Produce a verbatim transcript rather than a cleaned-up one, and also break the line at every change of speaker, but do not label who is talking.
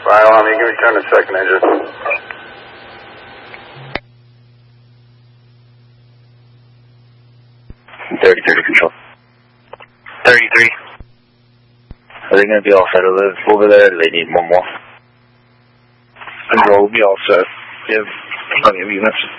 Fire alarm, you can return to second engine.
thirty thirty control.
thirty-three.
Are they going to be all set over there, or do they need one more?
Control will be all set. We have plenty of units.